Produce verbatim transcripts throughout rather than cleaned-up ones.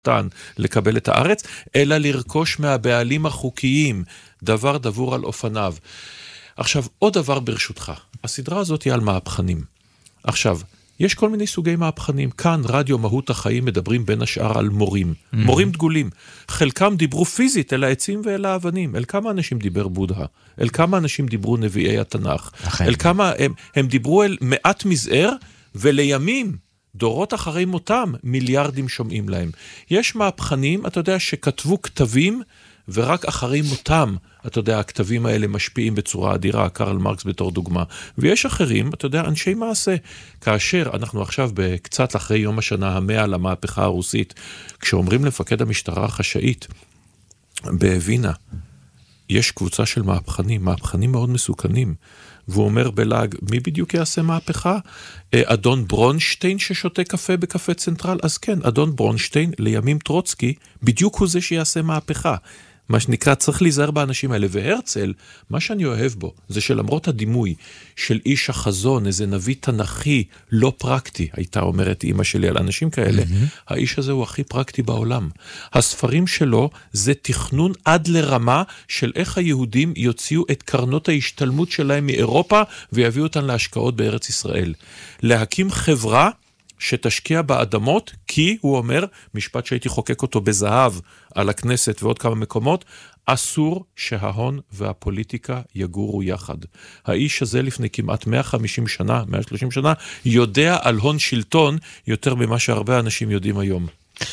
קטן לקבל את הארץ, אלא לרכוש מהבעלים החוקיים, דבר דבור על אופניו. עכשיו, עוד דבר ברשותך, הסדרה הזאת היא על מהפכנים. עכשיו, יש כל מיני סוגי מהפכנים. כאן, רדיו מהות החיים, מדברים בין השאר על מורים. Mm-hmm. מורים דגולים. חלקם דיברו פיזית אל העצים ואל האבנים. אל כמה אנשים דיבר בודה? אל כמה אנשים דיברו נביאי התנ"ך? אחרי. אל כמה הם, הם דיברו אל מעט מזער, ולימים, דורות אחרי מותם, מיליארדים שומעים להם. יש מהפכנים, אתה יודע, שכתבו כתבים, ורק אחרי מותם, אתה יודע, הכתבים האלה משפיעים בצורה אדירה, קרל מרקס בתור דוגמה. ויש אחרים, אתה יודע, אנשי מעשה. כאשר אנחנו עכשיו בקצת אחרי יום השנה המאה למהפכה הרוסית, כשאומרים למפקד המשטרה החשאית, בווינה, יש קבוצה של מהפכנים, מהפכנים מאוד מסוכנים, והוא אומר בלעג, מי בדיוק יעשה מהפכה? אדון ברונשטיין ששותה קפה בקפה צנטרל? אז כן, אדון ברונשטיין, לימים טרוצקי, בדיוק הוא זה שיעשה מהפכה. מה שנקרא, צריך להיזהר באנשים האלה. והרצל, מה שאני אוהב בו, זה שלמרות הדימוי של איש החזון, איזה נביא תנכי, לא פרקטי, הייתה אומרת אמא שלי על אנשים כאלה, mm-hmm. האיש הזה הוא הכי פרקטי בעולם. הספרים שלו זה תכנון עד לרמה של איך היהודים יוציאו את קרנות ההשתלמות שלהם מאירופה, ויביאו אותן להשקעות בארץ ישראל. להקים חברה, שתשקיע באדמות, כי, הוא אומר, משפט שהייתי חוקק אותו בזהב על הכנסת ועוד כמה מקומות, אסור שההון והפוליטיקה יגורו יחד. האיש הזה לפני כמעט מאה וחמישים שנה, מאה ושלושים שנה, יודע על הון שלטון יותר ממה שהרבה אנשים יודעים היום.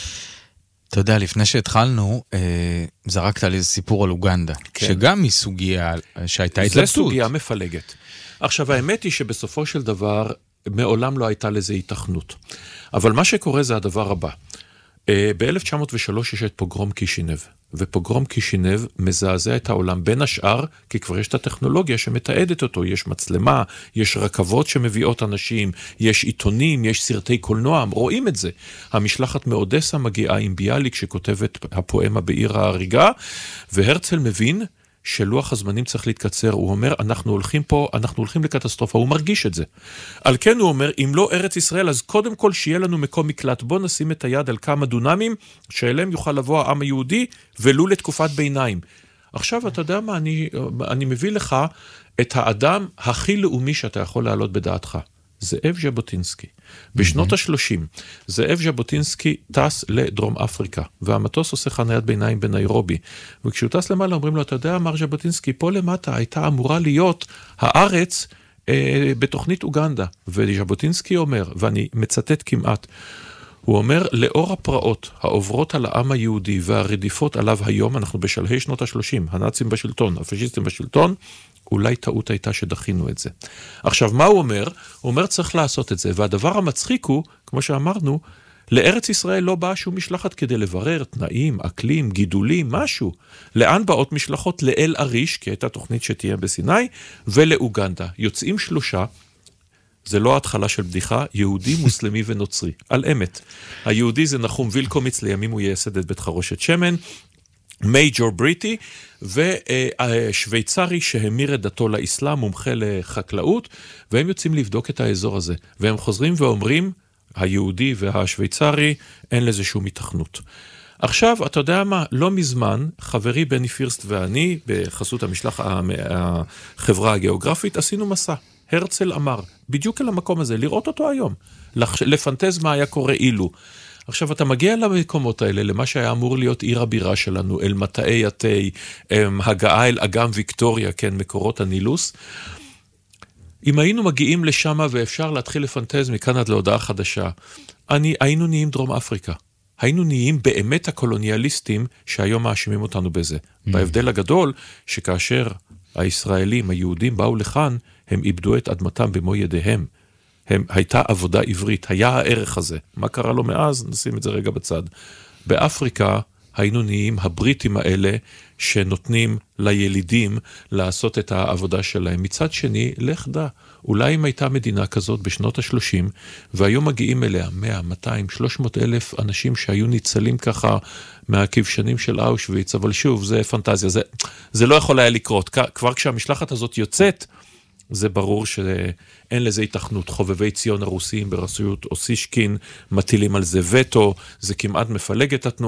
אתה יודע, לפני שהתחלנו, אה, זרקת על איזה סיפור על אוגנדה, כן. שגם היא סוגיה שהייתה התלבטות. זה סוגיה מפלגת. עכשיו, האמת היא שבסופו של דבר, מעולם לא הייתה לזה התכנות. אבל מה שקורה זה הדבר הבא. ב-אלף תשע מאות ושלוש יש את פוגרום קישינב, ופוגרום קישינב מזעזע את העולם בין השאר, כי כבר יש את הטכנולוגיה שמתעדת אותו, יש מצלמה, יש רכבות שמביאות אנשים, יש עיתונים, יש סרטי קולנוע, רואים את זה. המשלחת מאודסה מגיעה עם ביאליק שכותב את הפואמה בעיר ההריגה, והרצל מבין שלוח הזמנים צריך להתקצר. הוא אומר, אנחנו הולכים פה, אנחנו הולכים לקטסטרופה, הוא מרגיש את זה. על כן הוא אומר, אם לא ארץ ישראל, אז קודם כל שיהיה לנו מקום מקלט, בוא נשים את היד על כמה דונמים, שאליהם יוכל לבוא העם היהודי, ולו לתקופת ביניים. עכשיו, אתה יודע מה, אני, אני מביא לך את האדם הכי לאומי שאתה יכול להעלות בדעתך. זאב ז'בוטינסקי. בשנות ה-שלושים, זאב ז'בוטינסקי טס לדרום אפריקה, והמטוס עושה חניית ביניים בניירובי. וכשהוא טס למעלה, אומרים לו, אתה יודע, אמר ז'בוטינסקי, פה למטה הייתה אמורה להיות הארץ אה, בתוכנית אוגנדה. וז'בוטינסקי אומר, ואני מצטט כמעט, הוא אומר, לאור הפרעות העוברות על העם היהודי והרדיפות עליו היום, אנחנו בשלהי שנות ה-שלושים, הנאצים בשלטון, הפשיסטים בשלטון, אולי טעות הייתה שדחינו את זה. עכשיו, מה הוא אומר? הוא אומר, צריך לעשות את זה, והדבר המצחיק הוא, כמו שאמרנו, לארץ ישראל לא באה שום משלחת כדי לברר תנאים, אקלים, גידולים, משהו. לאן באות משלחות? לאל אריש, כי הייתה תוכנית שתהיה בסיני, ולאוגנדה. יוצאים שלושה, זה לא ההתחלה של בדיחה, יהודי, מוסלמי ונוצרי, על אמת. היהודי זה נחום וילקומיץ, לימים הוא ייסד את בית חרושת שמן, מייג'ור בריטי, ושוויצרי שהמיר את דתו לאסלאם, מומחה לחקלאות, והם יוצאים לבדוק את האזור הזה. והם חוזרים ואומרים, היהודי והשוויצרי, אין לזה שום התכנות. עכשיו, אתה יודע מה? לא מזמן, חברי בני פירסט ואני, בחסות המשלח החברה הגיאוגרפית, עשינו מסע. הרצל אמר, בדיוק אל המקום הזה, לראות אותו היום, לפנטז מה היה קורה אילו. עכשיו, אתה מגיע למקומות האלה, למה שהיה אמור להיות עיר הבירה שלנו, אל מטעי התי, הגעה אל אגם ויקטוריה, כן, מקורות הנילוס. אם היינו מגיעים לשם ואפשר להתחיל לפנטז מכאן עד להודעה חדשה, אני, היינו נהיים דרום אפריקה. היינו נהיים באמת הקולוניאליסטים שהיום מאשימים אותנו בזה. Mm. בהבדל הגדול, שכאשר הישראלים, היהודים באו לכאן, הם איבדו את אדמתם במו ידיהם. הם, הייתה עבודה עברית, היה הערך הזה. מה קרה לו מאז? נשים את זה רגע בצד. באפריקה היינו נהיים הבריטים האלה שנותנים לילידים לעשות את העבודה שלהם. מצד שני, לך דע, אולי אם הייתה מדינה כזאת בשנות ה-שלושים, והיום מגיעים אליה מאה, מאתיים, שלוש מאות אלף אנשים שהיו ניצלים ככה מהכבשנים של אושוויץ, אבל שוב, זה פנטזיה, זה, זה לא יכול היה לקרות. כבר כשהמשלחת הזאת יוצאת, זה ברור שאין לזה התכנות. חובבי ציון הרוסיים ברשויות אוסישקין מטילים על זה וטו, זה כמעט מפלג את התנועה.